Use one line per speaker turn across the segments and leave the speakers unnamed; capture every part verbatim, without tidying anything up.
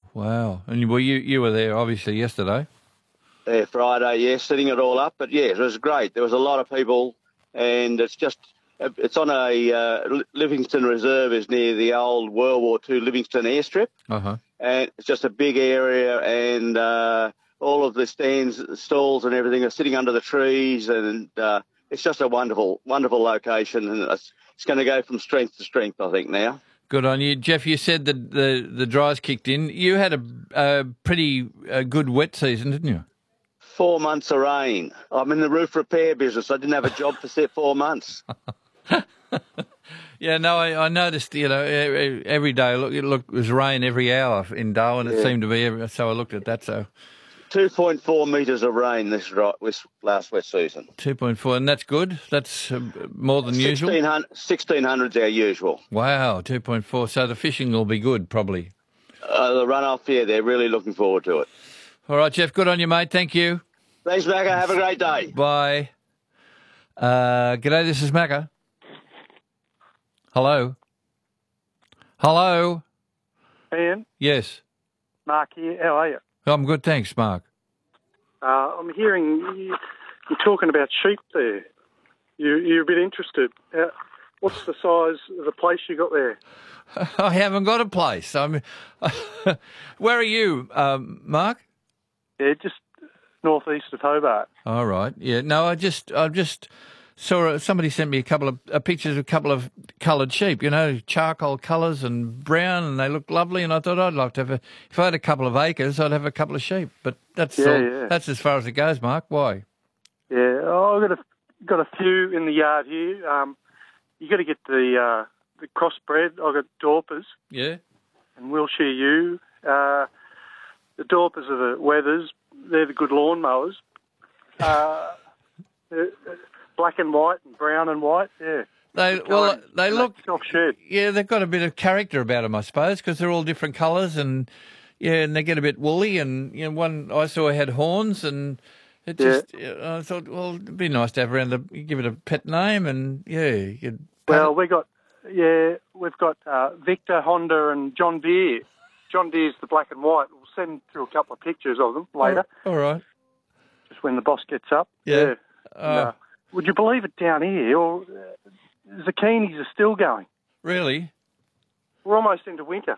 Wow. And well, you, you were there, obviously, yesterday.
Yeah, Friday, yeah, setting it all up. But, yeah, it was great. There was a lot of people, and it's just... It's on a uh, Livingston Reserve is near the old World War Two Livingston airstrip.
Uh-huh.
And it's just a big area, and uh, all of the stands, stalls and everything are sitting under the trees, and uh, it's just a wonderful, wonderful location, and it's, it's going to go from strength to strength, I think, now.
Good on you. Jeff, you said that the, the dry's kicked in. You had a, a pretty uh, good wet season, didn't you?
Four months of rain. I'm in the roof repair business. I didn't have a job for say, four months.
Yeah, no, I, I noticed, you know, every day, look, it, look, it was rain every hour in Darwin. It yeah. seemed to be, every, so I looked at that. So,
two point four metres of rain this, this last wet season.
two point four, and that's good. That's uh, more than usual.
sixteen hundred's our usual.
Wow, two point four. So the fishing will be good, probably.
Uh, the runoff, yeah, they're really looking forward to it.
All right, Jeff, good on you, mate. Thank you.
Thanks, Macca. Have a great day.
Bye. Uh, g'day, this is Macca. Hello? Hello?
Ian?
Yes.
Mark here. How are you?
I'm good, thanks, Mark.
Uh, I'm hearing you, you're talking about sheep there. You, you're a bit interested. Uh, what's the size of the place you got there?
I haven't got a place. I'm. Where are you, um, Mark?
Yeah, just northeast of Hobart.
All right. Yeah. No, I just, I just saw somebody sent me a couple of uh, pictures of a couple of coloured sheep. You know, charcoal colours and brown, and they look lovely. And I thought I'd like to have a. If I had a couple of acres, I'd have a couple of sheep. But that's
yeah,
all,
yeah.
that's as far as it goes, Mark. Why?
Yeah, oh, I've got a got a few in the yard here. Um, you got to get the uh, the crossbred. I've got Dorpers.
Yeah.
And Wiltshire Ewe. Uh, the Dorpers are the Weathers. They're the good lawn mowers. Uh, black and white and brown and white. Yeah.
They well, they look
soft shed.
Yeah, they've got a bit of character about them, I suppose, because they're all different colours and yeah, and they get a bit woolly. And you know, one I saw had horns, and it just yeah. I thought, well, it'd be nice to have around the give it a pet name, and yeah. You'd
well, we got yeah, we've got uh, Victor, Honda, and John Deere. John Deere's the black and white. We'll send through a couple of pictures of them later.
All right.
Just when the boss gets up.
Yeah.
yeah.
Uh,
and, uh, would you believe it down here? Or, uh, zucchinis are still going.
Really?
We're almost into winter.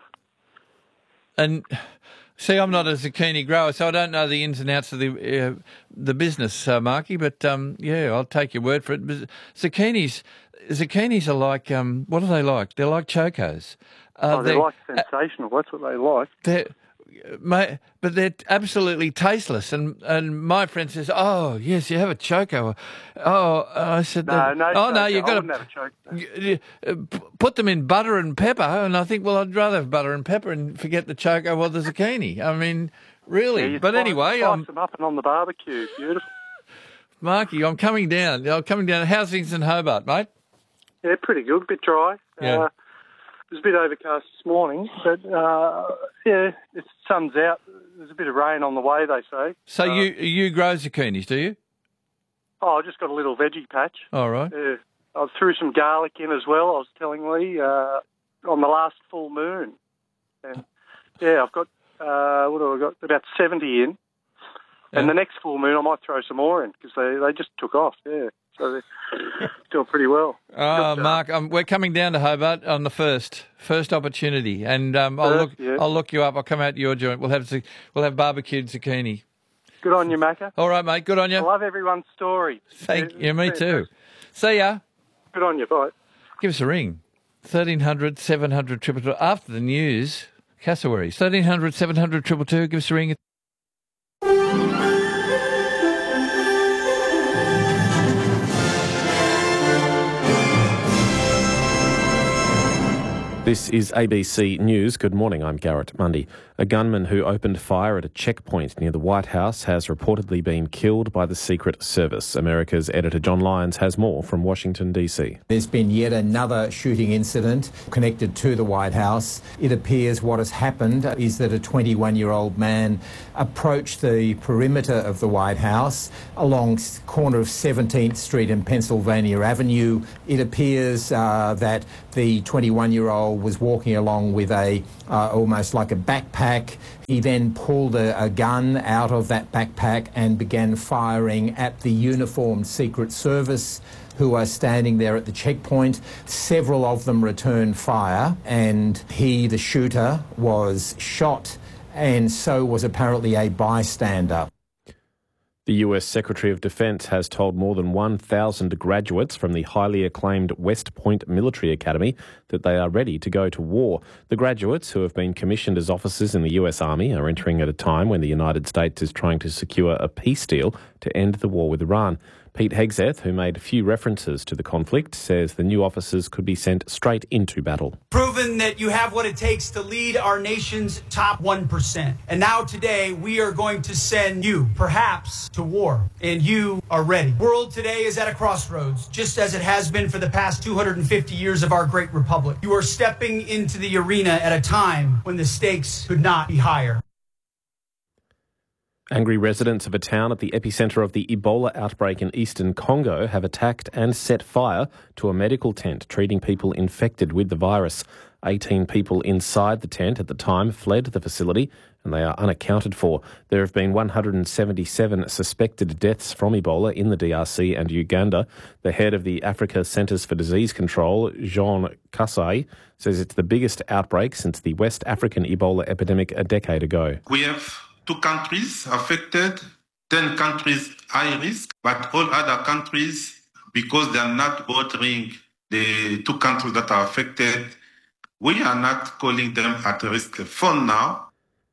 And see, I'm not a zucchini grower, so I don't know the ins and outs of the uh, the business, uh, Marky. But um, yeah, I'll take your word for it. But zucchinis, zucchinis are like um, what are they like? They're like chocos.
Uh, oh, they're, they're like sensational. Uh, That's what they like.
They're, mate, but they're absolutely tasteless. And and my friend says, "Oh yes, you have a choco." Oh, I said,
"No, no,
oh
choco.
no, you've got
to
put them in butter and pepper." And I think, well, I'd rather have butter and pepper and forget the choco or the zucchini. I mean, really.
Yeah,
but
spice,
anyway,
spice
I'm
them up and on the barbecue. Beautiful.
Marky, I'm coming down. I'm coming down. How's things in Hobart, mate?
Yeah, pretty good. A bit dry.
Yeah.
Uh, it was a bit overcast this morning, but uh, yeah, the sun's out. There's a bit of rain on the way, they say.
So
uh,
you you grow zucchinis, do you?
Oh, I just got a little veggie patch.
All right.
Yeah. I threw some garlic in as well, I was telling Lee, uh, on the last full moon. And yeah, I've got, uh, what have I got? About seventy in. Yeah. And the next full moon, I might throw some more in because they, they just took off, yeah. So they're doing pretty well.
Oh, Mark, um, we're coming down to Hobart on the first first opportunity, and um, I'll look
yeah.
I'll look you up. I'll come out to your joint. We'll have we'll have barbecued zucchini.
Good on you, Macca.
All right, mate. Good on you.
I love everyone's story.
Thank you. Yeah, me too. See ya.
Good on you. Bye.
Give us a ring. thirteen hundred, seven hundred, two two two. After the news, Cassowaries. thirteen hundred, seven hundred, two two two. Give us a ring.
This is A B C News. Good morning, I'm Garrett Mundy. A gunman who opened fire at a checkpoint near the White House has reportedly been killed by the Secret Service. America's editor John Lyons has more from Washington, D C.
There's been yet another shooting incident connected to the White House. It appears what has happened is that a twenty-one-year-old man approached the perimeter of the White House along the corner of seventeenth Street and Pennsylvania Avenue. It appears uh, that the twenty-one-year-old eighteen-year-old was walking along with a uh, almost like a backpack. He then pulled a, a gun out of that backpack and began firing at the uniformed Secret Service who are standing there at the checkpoint. Several of them returned fire, and he, the shooter, was shot, and so was apparently a bystander.
The U S Secretary of Defense has told more than one thousand graduates from the highly acclaimed West Point Military Academy that they are ready to go to war. The graduates, who have been commissioned as officers in the U S Army, are entering at a time when the United States is trying to secure a peace deal to end the war with Iran. Pete Hegseth, who made few references to the conflict, says the new officers could be sent straight into battle.
Proven that you have what it takes to lead our nation's top one percent. And now today we are going to send you, perhaps, to war. And you are ready. The world today is at a crossroads, just as it has been for the past two hundred fifty years of our great republic. You are stepping into the arena at a time when the stakes could not be higher.
Angry residents of a town at the epicentre of the Ebola outbreak in eastern Congo have attacked and set fire to a medical tent treating people infected with the virus. eighteen people inside the tent at the time fled the facility and they are unaccounted for. There have been one hundred seventy-seven suspected deaths from Ebola in the D R C and Uganda. The head of the Africa Centres for Disease Control, Jean Kasai, says it's the biggest outbreak since the West African Ebola epidemic a decade ago.
We have two countries affected, ten countries high risk, but all other countries, because they are not ordering the two countries that are affected, we are not calling them at risk for now.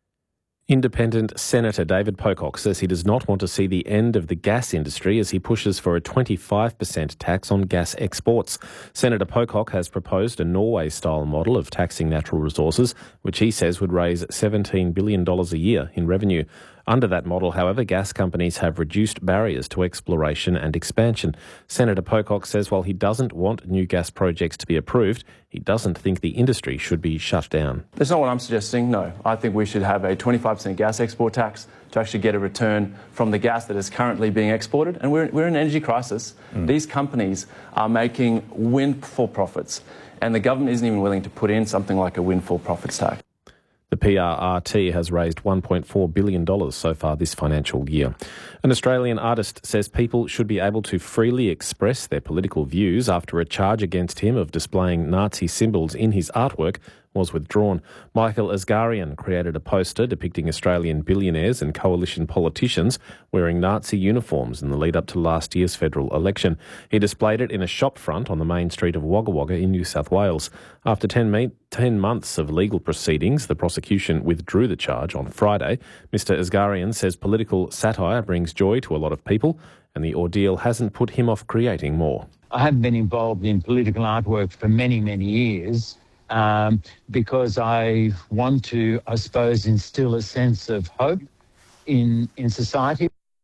Independent Senator David Pocock says he does not want to see the end of the gas industry as he pushes for a twenty-five percent tax on gas exports. Senator Pocock has proposed a Norway-style model of taxing natural resources, which he says would raise seventeen billion dollars a year in revenue. Under that model, however, gas companies have reduced barriers to exploration and expansion. Senator Pocock says while he doesn't want new gas projects to be approved, he doesn't think the industry should be shut down.
That's not what I'm suggesting, no. I think we should have a twenty-five percent gas export tax to actually get a return from the gas that is currently being exported. And we're, we're in an energy crisis. Mm. These companies are making windfall profits, and the government isn't even willing to put in something like a windfall profits tax.
The P R R T has raised one point four billion dollars so far this financial year. An Australian artist says people should be able to freely express their political views after a charge against him of displaying Nazi symbols in his artwork was withdrawn. Michael Asgharian created a poster depicting Australian billionaires and coalition politicians wearing Nazi uniforms in the lead-up to last year's federal election. He displayed it in a shop front on the main street of Wagga Wagga in New South Wales. After ten, me- ten months of legal proceedings, the prosecution withdrew the charge on Friday. Mister Asgharian says political satire brings joy to a lot of people and the ordeal hasn't put him off creating more.
I have been involved in political artwork for many, many years. Um, because I want to, I suppose, instill a sense of hope in in society.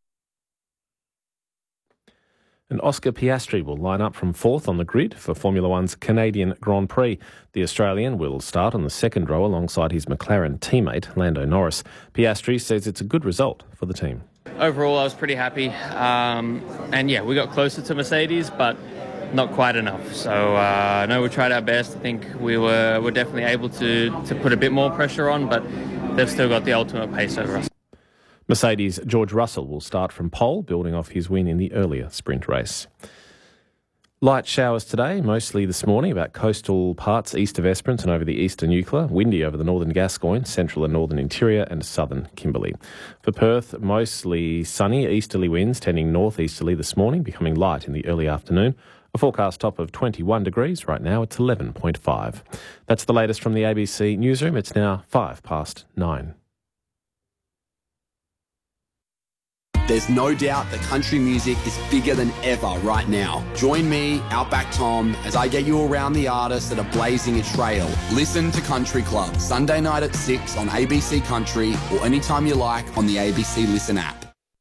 And Oscar Piastri will line up from fourth on the grid for Formula One's Canadian Grand Prix. The Australian will start on the second row alongside his McLaren teammate, Lando Norris. Piastri says it's a good result for the team.
Overall, I was pretty happy. Um, and yeah, we got closer to Mercedes, but not quite enough. So uh, I know we tried our best. I think we were were definitely able to, to put a bit more pressure on, but they've still got the ultimate pace over us.
Mercedes' George Russell will start from pole, building off his win in the earlier sprint race. Light showers today, mostly this morning, about coastal parts east of Esperance and over the eastern Eucla. Windy over the northern Gascoyne, central and northern interior and southern Kimberley. For Perth, mostly sunny, easterly winds tending northeasterly this morning, becoming light in the early afternoon. A forecast top of twenty-one degrees. Right now it's eleven point five. That's the latest from the A B C newsroom. It's now five past nine.
There's no doubt that country music is bigger than ever right now. Join me, Outback Tom, as I get you around the artists that are blazing a trail. Listen to Country Club, Sunday night at six on A B C Country or anytime you like on the A B C Listen app.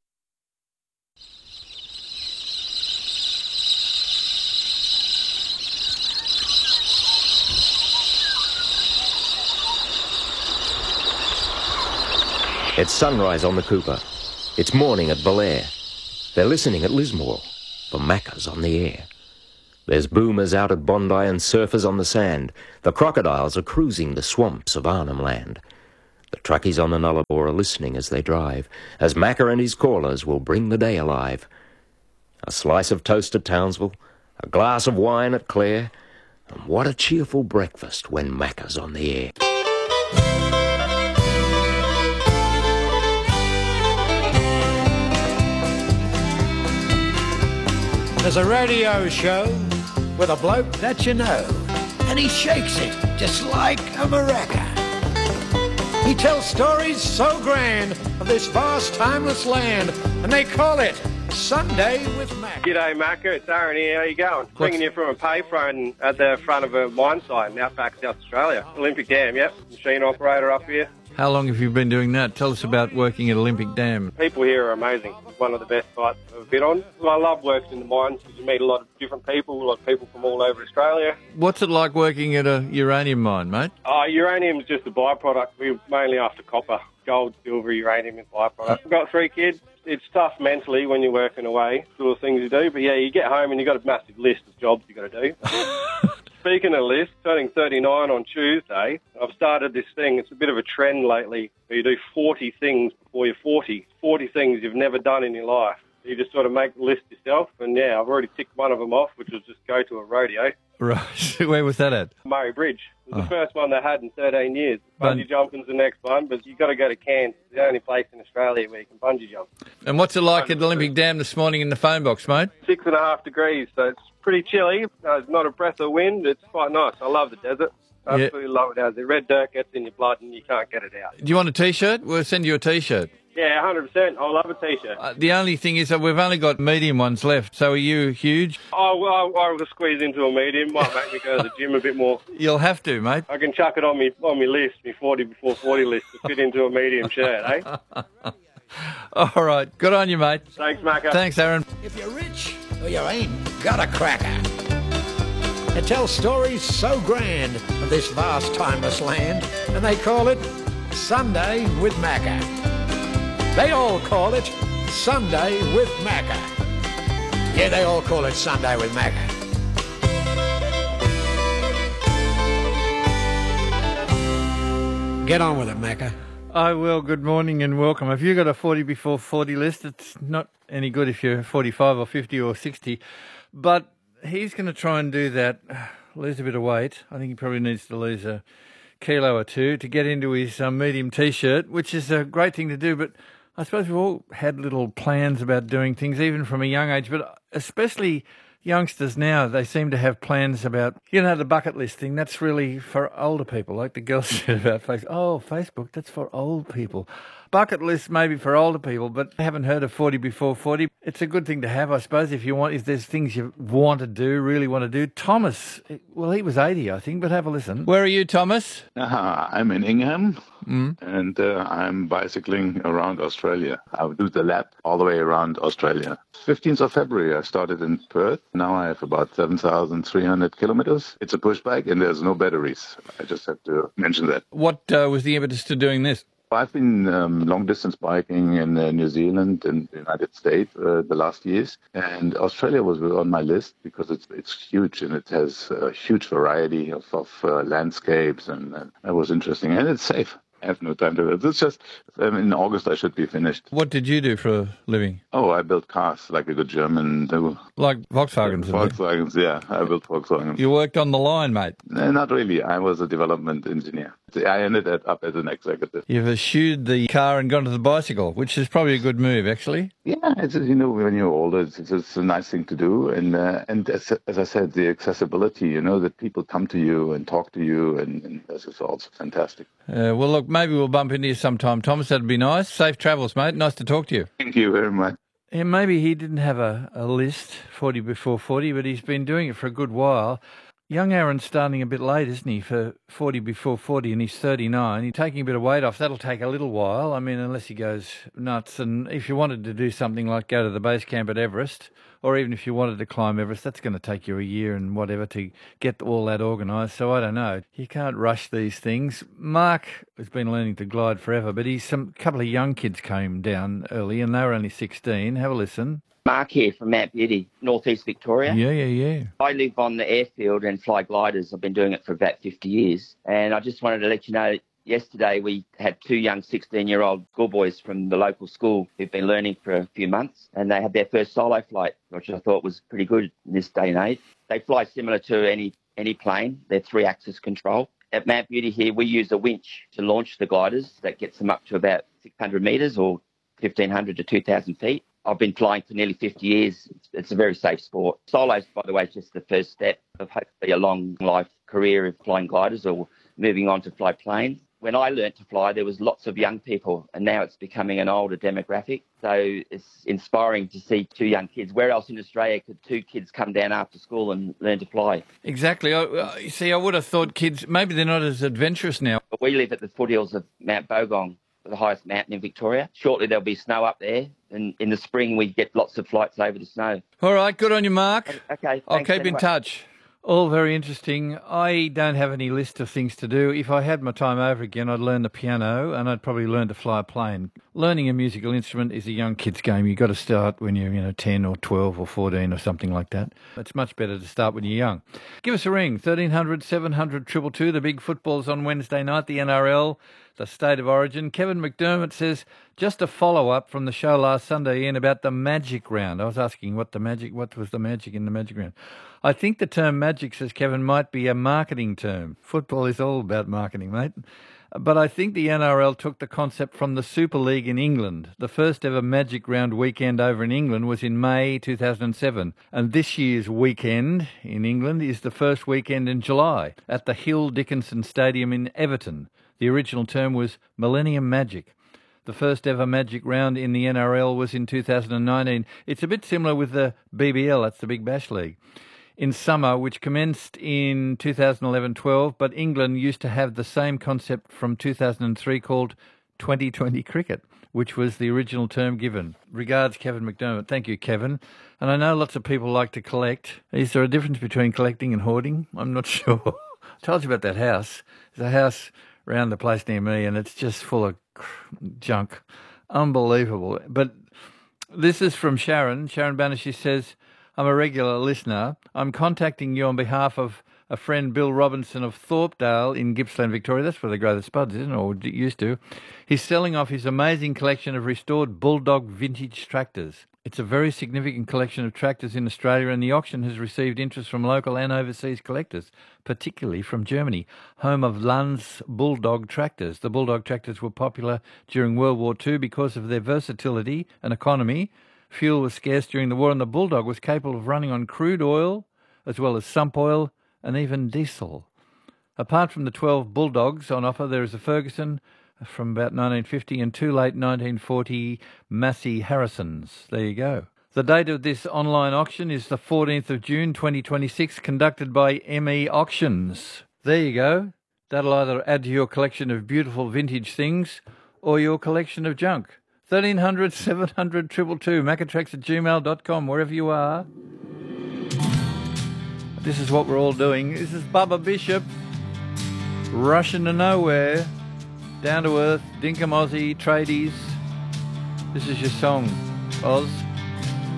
It's sunrise on the Cooper. It's morning at Belair. They're listening at Lismore for Macca's on the air. There's boomers out at Bondi and surfers on the sand. The crocodiles are cruising the swamps of Arnhem Land. The truckies on the Nullarbor are listening as they drive, as Macca and his callers will bring the day alive. A slice of toast at Townsville, a glass of wine at Clare, and what a cheerful breakfast when Macca's on the air.
There's a radio show with a bloke that you know, and he shakes it just like a maraca. He tells stories so grand of this vast, timeless land, and they call it Sunday with Mac.
G'day, Macca. It's Aaron here. How you going? What's... Bringing you from a payphone at the front of a mine site in Outback, South Australia. Olympic Dam, yep. Machine operator up here.
How long have you been doing that? Tell us about working at Olympic Dam.
People here are amazing. It's one of the best sites I've been on. I love working in the mines because you meet a lot of different people, a lot of people from all over Australia.
What's it like working at a uranium mine, mate?
Uh, uranium is just a byproduct. We're mainly after copper. Gold, silver, uranium is byproduct. I've got three kids. It's tough mentally when you're working away, sort of things you do. But yeah, you get home and you've got a massive list of jobs you've got to do. Speaking of list, turning thirty-nine on Tuesday, I've started this thing. It's a bit of a trend lately where you do forty things before you're forty. forty things you've never done in your life. You just sort of make the list yourself. And yeah, I've already ticked one of them off, which was just go to a rodeo.
Right. Where was that at?
Murray Bridge. It was
Oh.
the first one they had in thirteen years.
But-
Bungee jumping's the next one, but you've got to go to Cairns. It's the only place in Australia where you can bungee jump.
And what's it like at Olympic Dam this morning in the phone box, mate?
Six and a half degrees, so it's pretty chilly. There's not a breath of wind. It's quite nice. I love the desert. I
Yeah.
absolutely love it out there. Red dirt gets in your blood and you can't get it out.
Do you want a T-shirt? We'll send you a T-shirt.
Yeah, one hundred percent. I love a T-shirt.
Uh, the only thing is that we've only got medium ones left. So are you huge?
Oh, well, I'll just squeeze into a medium. Might make me go to the gym a bit more.
You'll have to, mate.
I can chuck it on me on my list, my forty before forty list, to fit into a medium shirt, eh?
All right. Good on you, mate.
Thanks, Macca.
Thanks, Aaron.
If you're rich or you ain't got a cracker. It tells stories so grand of this vast, timeless land, and they call it Sunday with Macca. They all call it Sunday with Macca. Yeah, they all call it Sunday with Macca. Get on with it, Macca.
I will. Good morning and welcome. Have you got a forty before forty list? It's not any good if you're forty-five or fifty or sixty. But he's going to try and do that, lose a bit of weight. I think he probably needs to lose a kilo or two to get into his um, medium T-shirt, which is a great thing to do. But I suppose we've all had little plans about doing things, even from a young age, but especially youngsters now, they seem to have plans about, you know, the bucket list thing. That's really for older people, like the girls said about Facebook. Oh, Facebook, that's for old people. Bucket list maybe for older people, but I haven't heard of forty before forty. It's a good thing to have, I suppose, if you want, if there's things you want to do, really want to do. Thomas, well, he was eighty, I think, but have a listen. Where are you, Thomas?
Uh, I'm in Ingham,
Mm.
and uh, I'm bicycling around Australia. I'll do the lap all the way around Australia. fifteenth of February, I started in Perth. Now I have about seven thousand three hundred kilometers. It's a push bike, and there's no batteries. I just have to mention that.
What uh, was the impetus to doing this?
I've been um, long-distance biking in uh, New Zealand and the United States uh, the last years, and Australia was on my list because it's it's huge and it has a huge variety of, of uh, landscapes, and uh, that was interesting, and it's safe. I have no time to do it. It's just um, in August I should be finished.
What did you do for a living?
Oh, I built cars like a good German. Do.
Like Volkswagens?
Volkswagens, yeah. I built Volkswagens.
You worked on the line, mate?
No, not really. I was a development engineer. I ended up as an executive.
You've eschewed the car and gone to the bicycle, which is probably a good move, actually.
Yeah, it's, you know, when you're older, it's, it's, it's a nice thing to do. And uh, and as, as I said, the accessibility, you know, that people come to you and talk to you, and, and this is also fantastic.
Uh, well, look, maybe we'll bump into you sometime, Thomas. That'd be nice. Safe travels, mate. Nice to talk to you.
Thank you very much.
Yeah, maybe he didn't have a, a list, forty before forty, but he's been doing it for a good while. Young Aaron's starting a bit late, isn't he, for forty before forty, and he's thirty-nine. He's taking a bit of weight off. That'll take a little while. I mean, unless he goes nuts. And if you wanted to do something like go to the base camp at Everest or even if you wanted to climb Everest, that's going to take you a year and whatever to get all that organised. So I don't know. You can't rush these things. Mark has been learning to glide forever, but he's some couple of young kids came down early and they were only sixteen. Have a listen.
Mark here from Mount Beauty, northeast Victoria.
Yeah, yeah, yeah.
I live on the airfield and fly gliders. I've been doing it for about fifty years. And I just wanted to let you know, yesterday we had two young sixteen-year-old schoolboys from the local school who've been learning for a few months, and they had their first solo flight, which I thought was pretty good in this day and age. They fly similar to any, any plane. They're three-axis control. At Mount Beauty here, we use a winch to launch the gliders. That gets them up to about six hundred metres or fifteen hundred to two thousand feet. I've been flying for nearly fifty years. It's, it's a very safe sport. Solos, by the way, is just the first step of hopefully a long life career of flying gliders or moving on to fly planes. When I learnt to fly, there was lots of young people, and now it's becoming an older demographic. So it's inspiring to see two young kids. Where else in Australia could two kids come down after school and learn to fly?
Exactly. I, uh, you see, I would have thought kids, maybe they're not as adventurous now.
But we live at the foothills of Mount Bogong, the highest mountain in Victoria. Shortly there'll be snow up there, and in the spring we get lots of flights over the snow.
All right, good on you, Mark.
Okay,
I'll
thanks
keep
anyway.
in touch. All very interesting. I don't have any list of things to do. If I had my time over again, I'd learn the piano and I'd probably learn to fly a plane. Learning a musical instrument is a young kid's game. You've got to start when you're, you know, ten or twelve or fourteen or something like that. It's much better to start when you're young. Give us a ring, thirteen hundred, seven hundred, two two two. The big football's on Wednesday night, the N R L, the State of Origin. Kevin McDermott says, just a follow-up from the show last Sunday, Ian, about the Magic Round. I was asking what the magic, what was the magic in the Magic Round. I think the term magic, says Kevin, might be a marketing term. Football is all about marketing, mate. But I think the N R L took the concept from the Super League in England. The first ever Magic Round weekend over in England was in May two thousand seven. And this year's weekend in England is the first weekend in July at the Hill Dickinson Stadium in Everton. The original term was Millennium Magic. The first ever Magic Round in the N R L was in two thousand nineteen. It's a bit similar with the B B L, that's the Big Bash League, in summer, which commenced in two thousand eleven twelve, but England used to have the same concept from two thousand three called twenty twenty cricket, which was the original term given. Regards, Kevin McDermott. Thank you, Kevin. And I know lots of people like to collect. Is there a difference between collecting and hoarding? I'm not sure. I told you about that house. There's a house around the place near me, and it's just full of junk. Unbelievable. But this is from Sharon. Sharon Banner, she says, I'm a regular listener. I'm contacting you on behalf of a friend, Bill Robinson of Thorpedale in Gippsland, Victoria. That's where they grow the spuds, isn't it? Or it used to. He's selling off his amazing collection of restored Bulldog vintage tractors. It's a very significant collection of tractors in Australia, and the auction has received interest from local and overseas collectors, particularly from Germany, home of Lanz Bulldog tractors. The Bulldog tractors were popular during World War Two because of their versatility and economy. Fuel was scarce during the war, and the Bulldog was capable of running on crude oil, as well as sump oil, and even diesel. Apart from the twelve Bulldogs on offer, there is a Ferguson from about nineteen fifty and two late nineteen forty Massey Harrisons. There you go. The date of this online auction is the fourteenth of June twenty twenty-six, conducted by M E Auctions. There you go. That'll either add to your collection of beautiful vintage things or your collection of junk. thirteen hundred, seven hundred, two two two, macatrax at gmail dot com, wherever you are. This is what we're all doing. This is Bubba Bishop, rushing to nowhere, down to earth, Dinkum Aussie, tradies. This is your song, Oz.